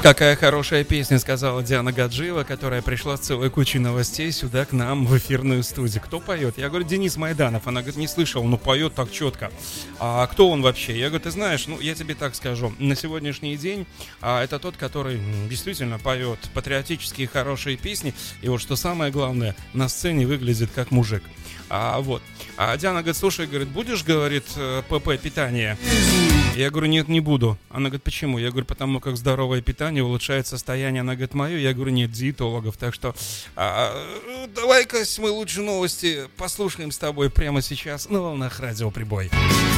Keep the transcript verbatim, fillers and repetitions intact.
Какая хорошая песня, сказала Диана Гаджиева, которая пришла с целой кучей новостей сюда к нам в эфирную студию. Кто поет? Я говорю, Денис Майданов. Она говорит, не слышал, но поет так четко. А кто он вообще? Я говорю, ты знаешь, ну я тебе так скажу. На сегодняшний день а, это тот, который действительно поет патриотические хорошие песни. И вот что самое главное, на сцене выглядит как мужик. А вот. А Диана говорит, слушай, говорит, будешь, говорит, ПП питание? Я говорю, нет, не буду. Она говорит, почему? Я говорю, потому как здоровое питание улучшает состояние. Она говорит, мое. Я говорю, нет, диетологов. Так что а, давай-ка мы лучше новости послушаем с тобой прямо сейчас на волнах радио Прибой.